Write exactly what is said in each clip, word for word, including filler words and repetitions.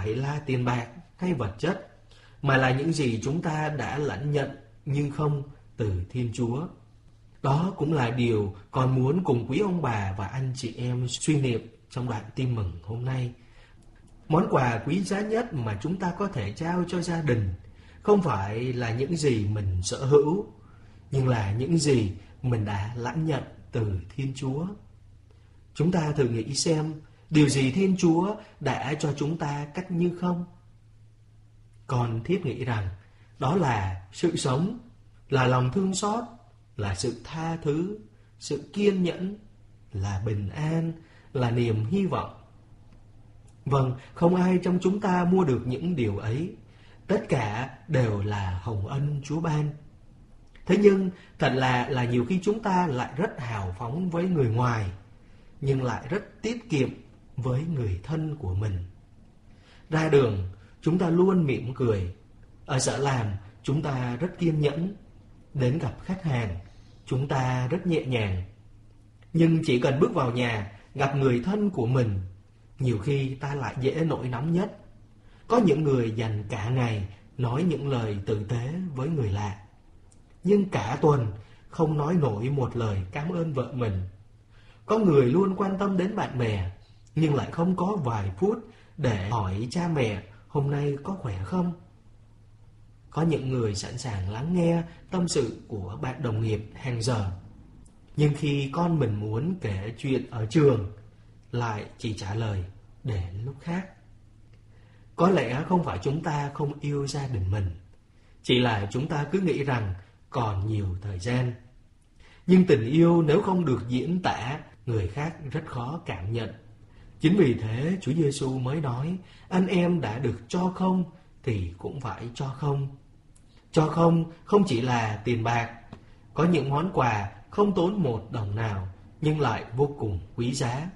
phải là tiền bạc hay vật chất, mà là những gì chúng ta đã lãnh nhận nhưng không từ Thiên Chúa. Đó cũng là điều con muốn cùng quý ông bà và anh chị em suy niệm trong đoạn tin mừng hôm nay. Món quà quý giá nhất mà chúng ta có thể trao cho gia đình không phải là những gì mình sở hữu, nhưng là những gì mình đã lãnh nhận từ Thiên Chúa. Chúng ta thử nghĩ xem, điều gì Thiên Chúa đã cho chúng ta cách như không? Con thiết nghĩ rằng đó là sự sống, là lòng thương xót, là sự tha thứ, sự kiên nhẫn, là bình an, là niềm hy vọng. Vâng, không ai trong chúng ta mua được những điều ấy. Tất cả đều là hồng ân Chúa ban. Thế nhưng, thật lạ là nhiều khi chúng ta lại rất hào phóng với người ngoài, nhưng lại rất tiết kiệm với người thân của mình. Ra đường, chúng ta luôn mỉm cười. Ở sở làm, chúng ta rất kiên nhẫn. Đến gặp khách hàng, chúng ta rất nhẹ nhàng. Nhưng chỉ cần bước vào nhà, gặp người thân của mình, nhiều khi ta lại dễ nổi nóng nhất. Có những người dành cả ngày nói những lời tử tế với người lạ, nhưng cả tuần không nói nổi một lời cảm ơn vợ mình. Có người luôn quan tâm đến bạn bè, nhưng lại không có vài phút để hỏi cha mẹ hôm nay có khỏe không. Có những người sẵn sàng lắng nghe tâm sự của bạn đồng nghiệp hàng giờ, nhưng khi con mình muốn kể chuyện ở trường, lại chỉ trả lời để lúc khác. Có lẽ không phải chúng ta không yêu gia đình mình, chỉ là chúng ta cứ nghĩ rằng còn nhiều thời gian. Nhưng tình yêu nếu không được diễn tả, người khác rất khó cảm nhận. Chính vì thế Chúa Giêsu mới nói, anh em đã được cho không thì cũng phải cho không. Cho không không chỉ là tiền bạc, có những món quà không tốn một đồng nào nhưng lại vô cùng quý giá.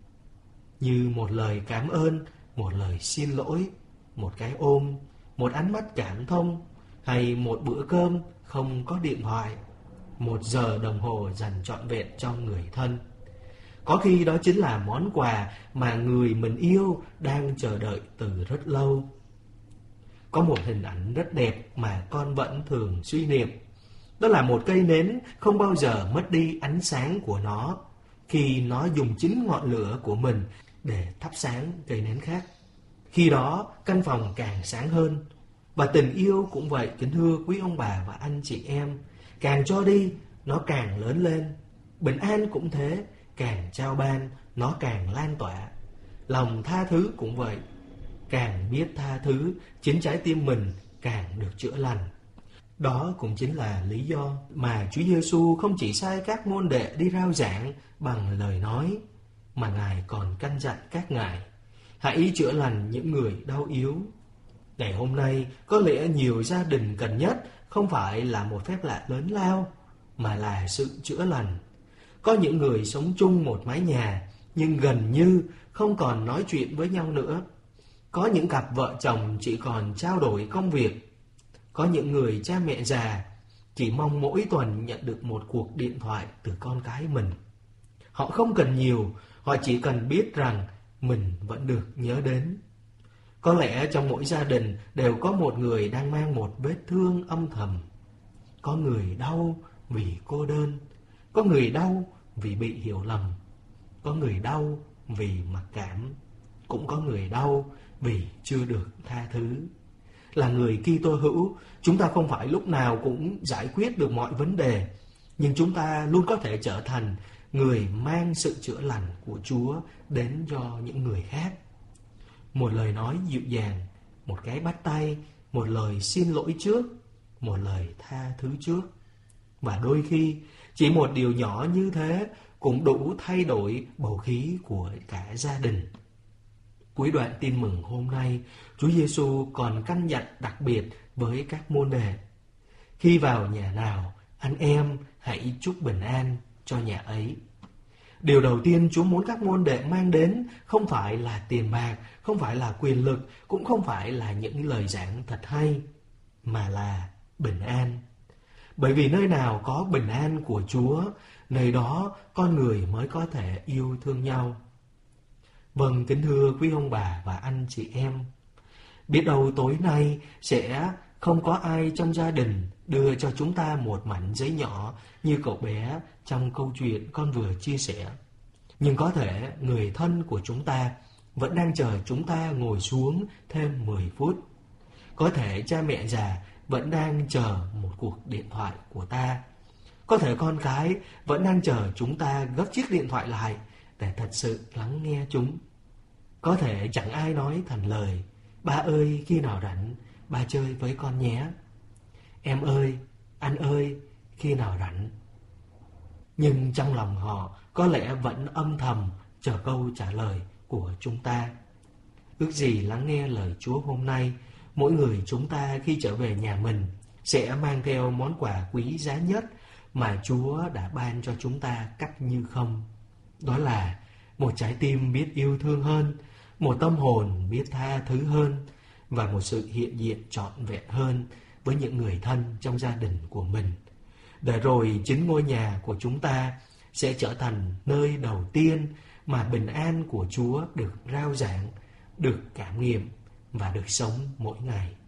Như một lời cảm ơn, một lời xin lỗi, một cái ôm, một ánh mắt cảm thông, hay một bữa cơm không có điện thoại, một giờ đồng hồ dành trọn vẹn cho người thân. Có khi đó chính là món quà mà người mình yêu đang chờ đợi từ rất lâu. Có một hình ảnh rất đẹp mà con vẫn thường suy niệm. Đó là một cây nến không bao giờ mất đi ánh sáng của nó khi nó dùng chính ngọn lửa của mình để thắp sáng cây nến khác. Khi đó căn phòng càng sáng hơn. Và tình yêu cũng vậy, kính thưa quý ông bà và anh chị em. Càng cho đi, nó càng lớn lên. Bình an cũng thế, càng trao ban, nó càng lan tỏa. Lòng tha thứ cũng vậy. Càng biết tha thứ, chính trái tim mình càng được chữa lành. Đó cũng chính là lý do mà Chúa Giêsu không chỉ sai các môn đệ đi rao giảng bằng lời nói, mà Ngài còn căn dặn các ngài: hãy chữa lành những người đau yếu. Ngày hôm nay, có lẽ nhiều gia đình cần nhất không phải là một phép lạ lớn lao, mà là sự chữa lành. Có những người sống chung một mái nhà, nhưng gần như không còn nói chuyện với nhau nữa. Có những cặp vợ chồng chỉ còn trao đổi công việc. Có những người cha mẹ già chỉ mong mỗi tuần nhận được một cuộc điện thoại từ con cái mình. Họ không cần nhiều, họ chỉ cần biết rằng mình vẫn được nhớ đến. Có lẽ trong mỗi gia đình đều có một người đang mang một vết thương âm thầm. Có người đau vì cô đơn, có người đau vì bị hiểu lầm, có người đau vì mặc cảm, cũng có người đau vì chưa được tha thứ. Là người Kitô hữu, chúng ta không phải lúc nào cũng giải quyết được mọi vấn đề, nhưng chúng ta luôn có thể trở thành người mang sự chữa lành của Chúa đến cho những người khác. Một lời nói dịu dàng, một cái bắt tay, một lời xin lỗi trước, một lời tha thứ trước. Và đôi khi, chỉ một điều nhỏ như thế cũng đủ thay đổi bầu khí của cả gia đình. Cuối đoạn tin mừng hôm nay, Chúa Giêsu còn căn dặn đặc biệt với các môn đệ: khi vào nhà nào, anh em hãy chúc bình an cho nhà ấy. Điều đầu tiên Chúa muốn các môn đệ mang đến không phải là tiền bạc, không phải là quyền lực, cũng không phải là những lời giảng thật hay, mà là bình an. Bởi vì nơi nào có bình an của Chúa, nơi đó con người mới có thể yêu thương nhau. Vâng, kính thưa quý ông bà và anh chị em, Biết đâu tối nay sẽ không có ai trong gia đình đưa cho chúng ta một mảnh giấy nhỏ như cậu bé trong câu chuyện con vừa chia sẻ. Nhưng có thể người thân của chúng ta vẫn đang chờ chúng ta ngồi xuống thêm mười phút. Có thể cha mẹ già vẫn đang chờ một cuộc điện thoại của ta. Có thể con cái vẫn đang chờ chúng ta gấp chiếc điện thoại lại để thật sự lắng nghe chúng. Có thể chẳng ai nói thành lời: ba ơi, khi nào rảnh, ba chơi với con nhé. Em ơi, anh ơi, khi nào rảnh. Nhưng trong lòng họ có lẽ vẫn âm thầm chờ câu trả lời của chúng ta. Ước gì lắng nghe lời Chúa hôm nay, mỗi người chúng ta khi trở về nhà mình sẽ mang theo món quà quý giá nhất mà Chúa đã ban cho chúng ta cách như không. Đó là một trái tim biết yêu thương hơn, một tâm hồn biết tha thứ hơn, và một sự hiện diện trọn vẹn hơn với những người thân trong gia đình của mình. Để rồi chính ngôi nhà của chúng ta sẽ trở thành nơi đầu tiên mà bình an của Chúa được rao giảng, được cảm nghiệm và được sống mỗi ngày.